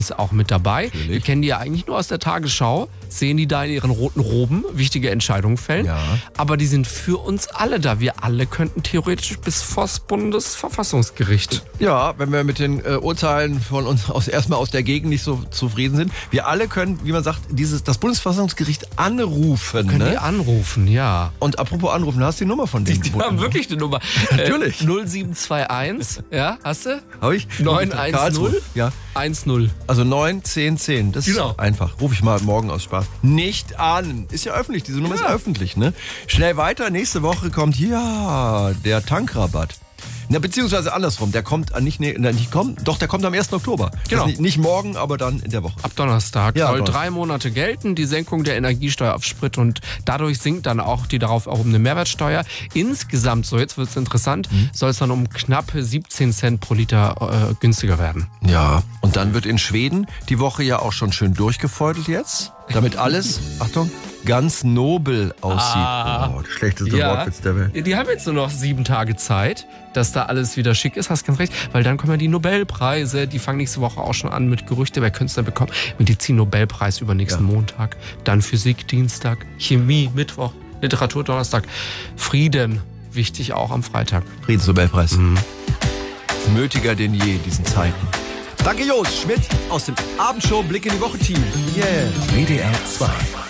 ist auch mit dabei. Natürlich. Wir kennen die ja eigentlich nur aus der Tagesschau, sehen die da in ihren roten Roben wichtige Entscheidungen fällen. Ja. Aber die sind für uns alle da. Wir alle könnten theoretisch bis vors Bundesverfassungsgericht. Ja, wenn wir mit den Urteilen von uns erstmal aus der Gegend nicht so zufrieden sind. Wir alle können, wie man sagt, das Bundesverfassungsgericht anrufen. Können die Ne? anrufen, ja. Und apropos anrufen, hast du die Nummer von denen? Die haben wirklich eine Nummer. Natürlich. 0721, ja, hast du? Habe ich? 910 Karlsruhe. Ja. 1-0. Also 9, 10, 10. Das Genau. ist einfach. Ruf ich mal morgen aus Spaß. Nicht an. Ist ja öffentlich. Diese Nummer ist öffentlich, ne? Schnell weiter. Nächste Woche kommt hier der Tankrabatt. Na, beziehungsweise andersrum. Der kommt der kommt am 1. Oktober. Genau. Das ist nicht morgen, aber dann in der Woche. Ab Donnerstag Ja, soll Donnerstag. 3 Monate gelten, die Senkung der Energiesteuer auf Sprit und dadurch sinkt dann auch die darauf erhobene Mehrwertsteuer. Insgesamt, so jetzt wird es interessant, soll es dann um knappe 17 Cent pro Liter günstiger werden. Ja. Und dann wird in Schweden die Woche ja auch schon schön durchgefeudelt jetzt. Damit alles, Achtung, ganz nobel aussieht. Oh, das schlechteste Wortwitz der Welt. Die haben jetzt nur noch 7 Tage Zeit, dass da alles wieder schick ist, hast ganz recht, weil dann kommen ja die Nobelpreise, die fangen nächste Woche auch schon an mit Gerüchte, wer könnte es denn bekommen? Medizin-Nobelpreis übernächsten Montag, dann Physik Dienstag, Chemie Mittwoch, Literatur Donnerstag, Frieden, wichtig auch am Freitag. Friedensnobelpreis. Nötiger denn je in diesen Zeiten. Danke, Jos Schmidt aus dem Abendshow Blick in die Woche Team. Yeah. WDR 2.